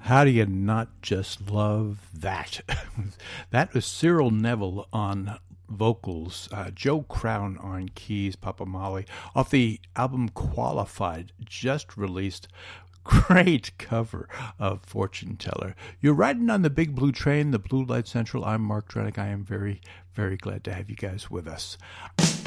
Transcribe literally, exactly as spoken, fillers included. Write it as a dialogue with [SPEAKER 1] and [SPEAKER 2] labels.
[SPEAKER 1] How do you not just love that? That was Cyril Neville on vocals, uh, Joe Crown on keys, Papa Molly, off the album Qualified, just released. Great cover of Fortune Teller. You're riding on the Big Blue Train, the Blue Light Central. I'm Mark Drennick. I am very, very glad to have you guys with us.